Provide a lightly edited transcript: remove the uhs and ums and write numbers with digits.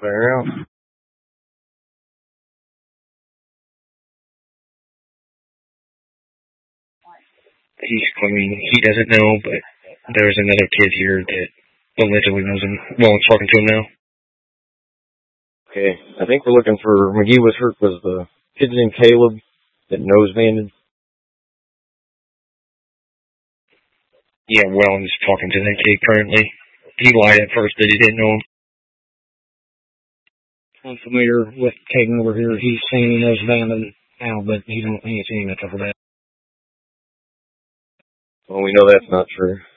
Clear out. He's claiming he doesn't know, but there's another kid here that allegedly knows him. Well, I'm talking to him now. Okay, I think we're looking for McGee was hurt. Was the kid named Caleb that nose banded? Yeah, Welland's talking to that kid currently. He lied at first that he didn't know him. I'm familiar with Caden over here. He's saying he knows banded now, but he ain't seen much of that. Well, we know that's not true.